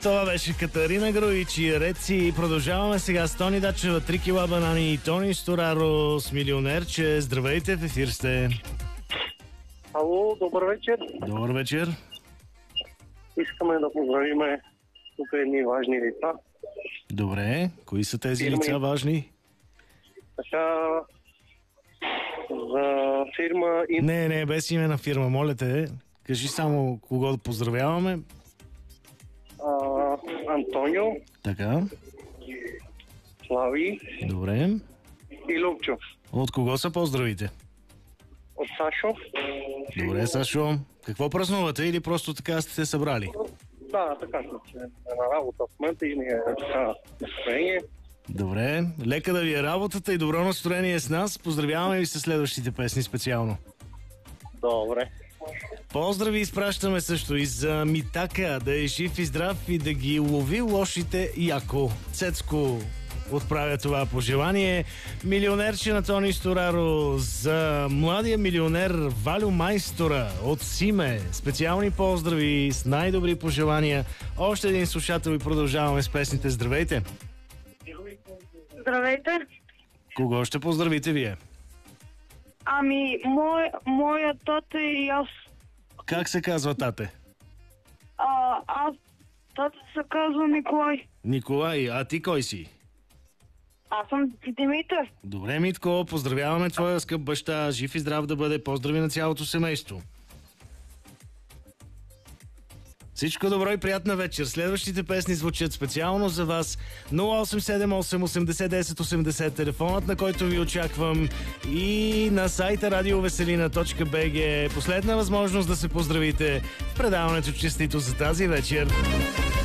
Това беше Катарина Груич и Реци. Продължаваме сега с Тони Дачева, 3 кила банани и Тони Стораро с Милионерче. Здравейте, в ефир сте. Ало, добър вечер. Добър вечер. Искаме да поздравиме тук едни важни лица. Добре, кои са тези лица важни? Така, за фирма... Не, без име на фирма, моля те. Кажи само кого да поздравяваме. Антонио. Така. Слави. Добре. И Любчо. От кого са поздравите? От Сашо. Добре, Сашо. Какво празнувате или просто така сте се събрали? Да, така че на работа в момента и ми е така настроение. Добре, лека да ви е работата и добро настроение с нас. Поздравяваме ви със следващите песни специално. Добре. Поздрави изпращаме също и за Митака, да е жив и здрав и да ги лови лошите яко. Цецко отправя това пожелание. Милионерче на Тони Стораро за младия милионер Валю Майстора от Симе. Специални поздрави с най-добри пожелания. Още един слушател и продължаваме с песните. Здравейте! Здравейте! Кого ще поздравите вие? Моя тата и аз. Как се казва тате? Тата се казва Николай. Николай, а ти кой си? Аз съм Димитър. Добре, Митко, поздравяваме твоя скъп баща. Жив и здрав да бъде. Поздрави на цялото семейство. Всичко добро и приятна вечер. Следващите песни звучат специално за вас. 0878 80 10 80, телефонът, на който ви очаквам, и на сайта radiovеселина.bg. Последна възможност да се поздравите в предаването Честито за тази вечер.